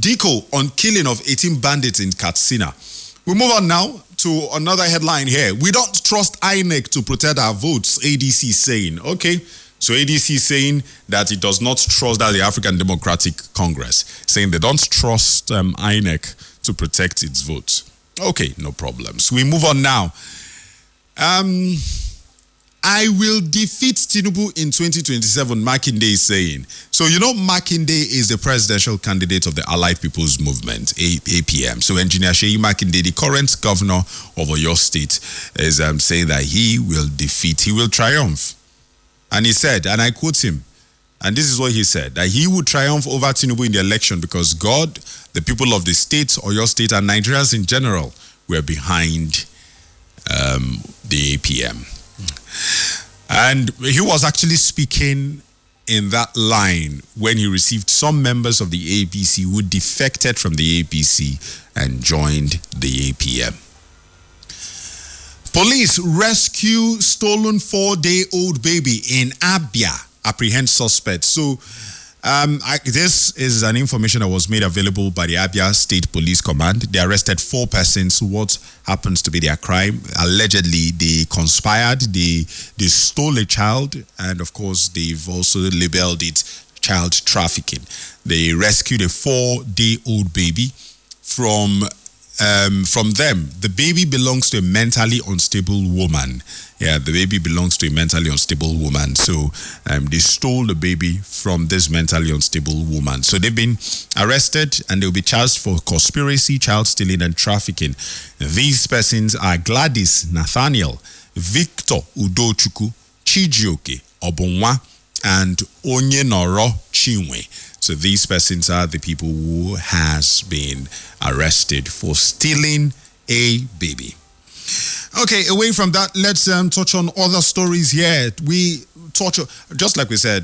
Diko on killing of 18 bandits in Katsina. We move on now to another headline here. We don't trust INEC to protect our votes, ADC saying. Okay, so ADC saying that it does not trust that the African Democratic Congress, saying they don't trust INEC to protect its votes. Okay, no problems. We move on now. I will defeat Tinubu in 2027, Makinde is saying. So, you know, Makinde is the presidential candidate of the Allied People's Movement, APM. So, Engineer Seyi Makinde, the current governor of Oyo State, is saying that he will triumph. And he said, and I quote him, and this is what he said, that he would triumph over Tinubu in the election because God, the people of the state, Oyo State, and Nigerians in general were behind the APM. And he was actually speaking in that line when he received some members of the APC who defected from the APC and joined the APM. Police rescue stolen 4-day-old baby in Abia, apprehend suspect. So this is an information that was made available by the Abia State Police Command. They arrested 4 persons. What happens to be their crime? Allegedly, they conspired, they stole a child, and of course, they've also labeled it child trafficking. They rescued a 4-day-old baby from them. The baby belongs to a mentally unstable woman. Yeah, the baby belongs to a mentally unstable woman. So they stole the baby from this mentally unstable woman. So they've been arrested and they'll be charged for conspiracy, child stealing, and trafficking. These persons are Gladys Nathaniel, Victor Udochukwu, Chijioke Obonwa, and Onyenoro Chinwe. So these persons are the people who has been arrested for stealing a baby. Okay, away from that, let's touch on other stories here. We touch, just like we said,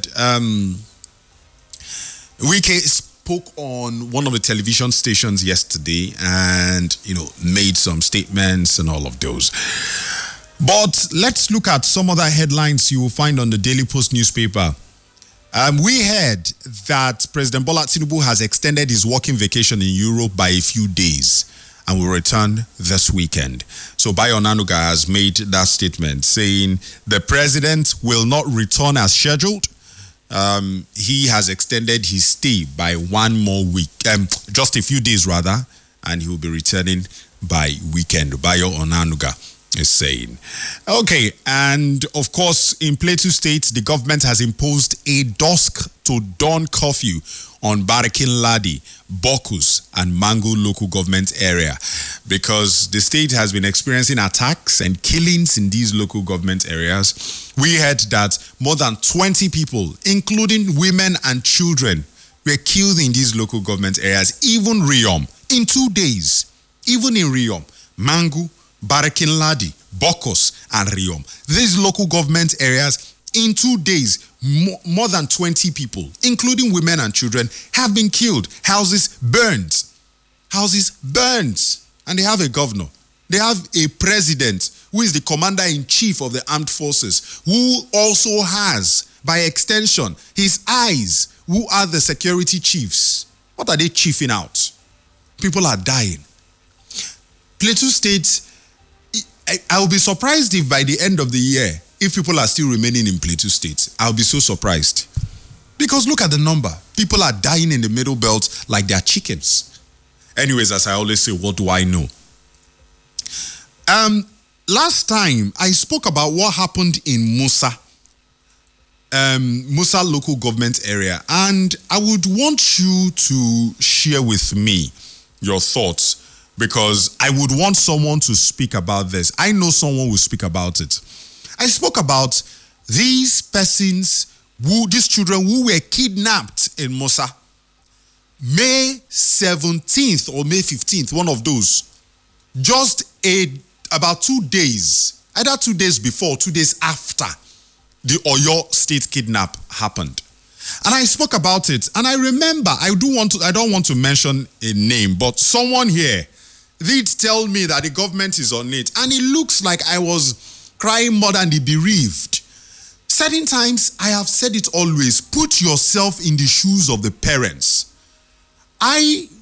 Wike spoke on one of the television stations yesterday and, made some statements and all of those. But let's look at some other headlines you will find on the Daily Post newspaper. We heard that President Bola Tinubu has extended his working vacation in Europe by a few days and will return this weekend. So Bayo Onanuga has made that statement saying the president will not return as scheduled. He has extended his stay by one more week, just a few days rather, and he will be returning by weekend. Bayo Onanuga is saying. Okay, and of course, in Plateau State, the government has imposed a dusk to dawn curfew on Barikin Ladi, Bokus, and Mango local government area because the state has been experiencing attacks and killings in these local government areas. We heard that more than 20 people, including women and children, were killed in these local government areas, even Riom, in 2 days. Even in Riom, Mango, Barikin Ladi, Bokos, and Riom. These local government areas, in 2 days, more than 20 people, including women and children, have been killed. Houses burned. And they have a governor. They have a president who is the commander-in-chief of the armed forces, who also has, by extension, his eyes, who are the security chiefs. What are they chiefing out? People are dying. Plateau State, I will be surprised if by the end of the year, if people are still remaining in Plateau State. I'll be so surprised. Because look at the number. People are dying in the Middle Belt like they're chickens. Anyways, as I always say, what do I know? Last time, I spoke about what happened in Musa local government area. And I would want you to share with me your thoughts because I would want someone to speak about this. I know someone will speak about it. I spoke about these persons, these children who were kidnapped in Musa. May 17th or May 15th, one of those. Just about 2 days, either 2 days before, 2 days after the Oyo State kidnap happened. And I spoke about it. And I remember, I don't want to mention a name, but someone here did tell me that the government is on it. And it looks like I was crying more than the bereaved. Certain times, I have said it always, put yourself in the shoes of the parents. I